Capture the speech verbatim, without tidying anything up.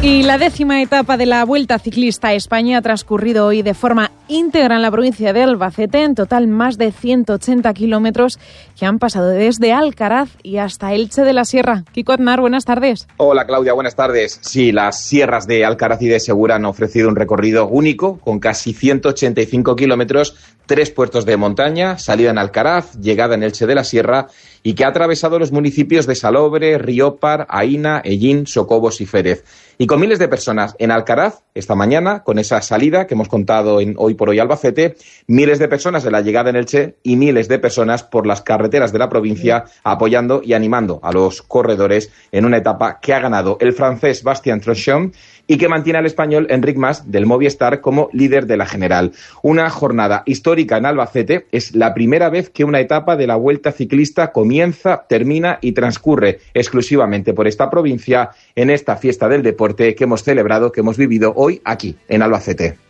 Y la décima etapa de la Vuelta Ciclista a España ha transcurrido hoy de forma íntegra en la provincia de Albacete. En total, más de ciento ochenta kilómetros que han pasado desde Alcaraz y hasta Elche de la Sierra. Kiko Aznar, buenas tardes. Hola, Claudia, buenas tardes. Sí, las sierras de Alcaraz y de Segura han ofrecido un recorrido único con casi ciento ochenta y cinco kilómetros, tres puertos de montaña, salida en Alcaraz, llegada en Elche de la Sierra y que ha atravesado los municipios de Salobre, Riópar, Aína, Ellín, Socobos y Férez. Y con miles de personas en Alcaraz, esta mañana, con esa salida que hemos contado en Hoy por Hoy Albacete, miles de personas en la llegada en Elche y miles de personas por las carreteras de la provincia apoyando y animando a los corredores en una etapa que ha ganado el francés Bastien Trochon y que mantiene al español Enric Mas del Movistar como líder de la general. Una jornada histórica en Albacete. Es la primera vez que una etapa de la Vuelta Ciclista comienza, termina y transcurre exclusivamente por esta provincia en esta fiesta del deporte que hemos celebrado, que hemos vivido hoy aquí en Albacete.